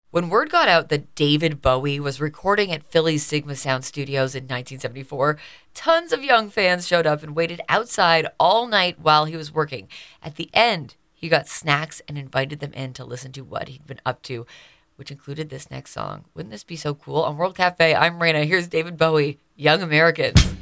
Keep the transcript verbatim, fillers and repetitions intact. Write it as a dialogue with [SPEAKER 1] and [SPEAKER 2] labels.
[SPEAKER 1] When word got out that David Bowie was recording at Philly's Sigma Sound Studios in nineteen seventy-four, tons of young fans showed up and waited outside all night while he was working. At the end, he got snacks and invited them in to listen to what he'd been up to, which included this next song. Wouldn't this be so cool? On World Cafe, I'm Raina. Here's David Bowie, Young Americans.